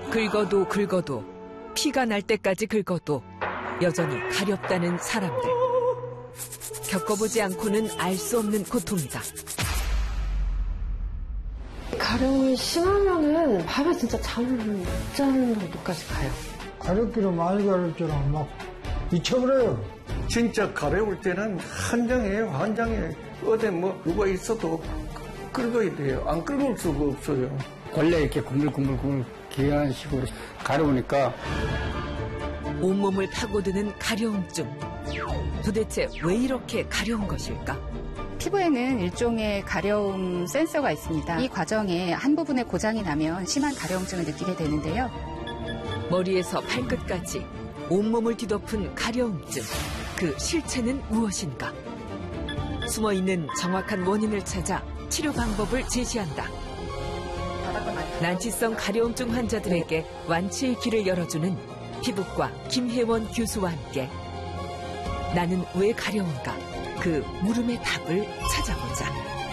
긁어도 긁어도 피가 날 때까지 긁어도 여전히 가렵다는 사람들. 겪어보지 않고는 알 수 없는 고통이다. 가려움이 심하면은 밤에 진짜 잠을 못 자는 정도까지 가요. 가렵기로 많이 가렵잖아. 막 미쳐버려요. 진짜 가려울 때는 한장이에요, 한장에. 어디 뭐 누가 있어도 긁어야 돼요. 안 긁을 수가 없어요. 원래 이렇게 굴글굴글 귀한 식으로 가려우니까 온몸을 파고드는 가려움증. 도대체 왜 이렇게 가려운 것일까? 피부에는 일종의 가려움 센서가 있습니다. 이 과정에 한 부분에 고장이 나면 심한 가려움증을 느끼게 되는데요. 머리에서 발끝까지 온몸을 뒤덮은 가려움증. 그 실체는 무엇인가? 숨어있는 정확한 원인을 찾아 치료 방법을 제시한다. 난치성 가려움증 환자들에게 완치의 길을 열어주는 피부과 김혜원 교수와 함께 나는 왜 가려운가? 그 물음의 답을 찾아보자.